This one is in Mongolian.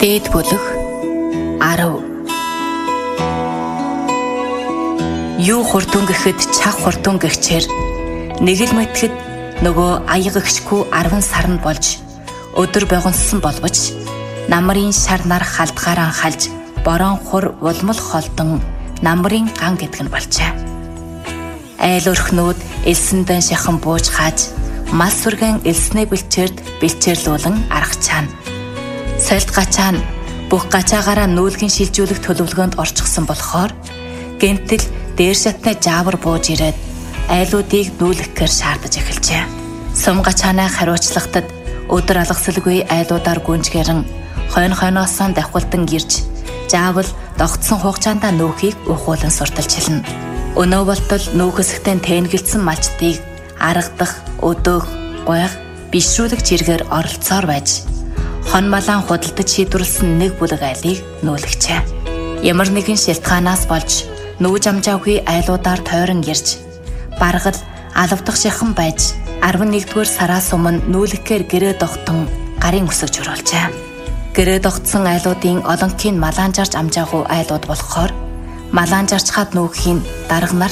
Дээд бүлэг 10. Юу хурдун гэхэд чах хурдун гэгчээр нэг л мэтгэд нөгөө аяг гэгчгүй 10 сарн болж өдөр богонсон боловч намрын шар нар халдгаараа халж борон хур улмал холдон намрын ган гэдэг нь болжээ. Айл өрхнүүд элсэндэн шахан бууж хааж мал сүргэн элснээ бэлчээрлүүлэн аргачаана. Сольд гачаан бүх гачаагаараа нүүлгэн шилжүүлэх төлөвлөгөөнд орчихсон болохоор гэмтэл дээр шатны жаавар бууж ирээд айлуудыг нүүлгэхээр шаардаж эхэлжээ. Сум гачаанаа хариуцлагатад өдөр алгасалгүй айлуудаар гүнжгэрэн хойноос давхулдан ирж жаавал догтсон хугацаандаа нүүхийг ухуулан сурталж хэлнэ. Өнөө болтол нүүхэсгтэн тэнгэлсэн малчдыг аргадах, өдөөх, гойх, бишрүүлэх жиргээр оролцоор байж хон малаан худалдаж шийдвэрлсэн нэг бүлэг айлыг нүүлгчээ. Ямар нэгэн шилтгаанаас болж нүүж амжаагүй айлуудаар тойрон ирж баргал алавдах шахан байж 11-р сараас өмнө нүүлгэхээр гэрээ догтон гарын өсөж оруулжээ. Гэрээ догтсон айлуудын олонхийг малаанжарж амжаагүй айлууд болохоор малаанжарчхад нүүхийн дарга нар